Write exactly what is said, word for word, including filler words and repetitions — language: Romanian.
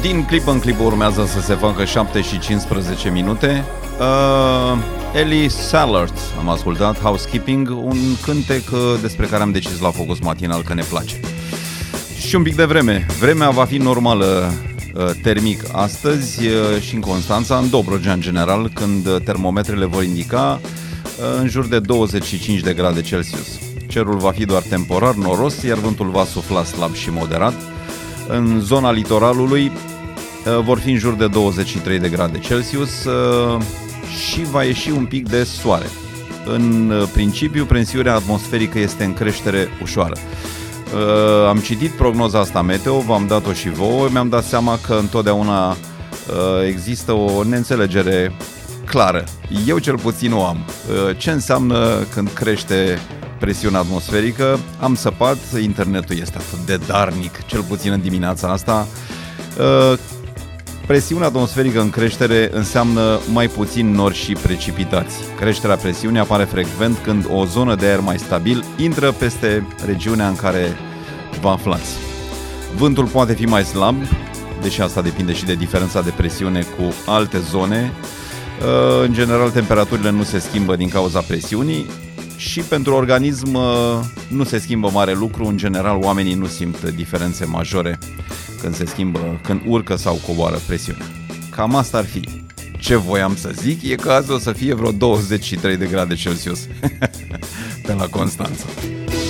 Din clip în clip urmează să se facă șapte și cincisprezece minute. uh, Ellie Sailert am ascultat, Housekeeping, un cântec despre care am decis la Focus Matinal că ne place. Și un pic de vreme. Vremea va fi normală termic astăzi și în Constanța, în Dobrogea în general, când termometrele vor indica în jur de douăzeci și cinci de grade Celsius. Cerul va fi doar temporar noros, iar vântul va sufla slab și moderat. În zona litoralului vor fi în jur de douăzeci și trei de grade Celsius și va ieși un pic de soare. În principiu, presiunea atmosferică este în creștere ușoară. Am citit prognoza asta meteo, v-am dat-o și vouă, mi-am dat seama că întotdeauna există o neînțelegere clară. Eu cel puțin o am. Ce înseamnă când crește presiunea atmosferică? Am săpat, internetul este atât de darnic, cel puțin în dimineața asta. Presiunea atmosferică în creștere înseamnă mai puțin nori și precipitații. Creșterea presiunii apare frecvent când o zonă de aer mai stabil intră peste regiunea în care vă aflați. Vântul poate fi mai slab, deși asta depinde și de diferența de presiune cu alte zone. În general, temperaturile nu se schimbă din cauza presiunii și pentru organism nu se schimbă mare lucru. În general, oamenii nu simt diferențe majore când se schimbă, când urcă sau coboară presiunea. Cam asta ar fi. Ce voiam să zic e că azi o să fie vreo douăzeci și trei de grade Celsius pe la Constanța.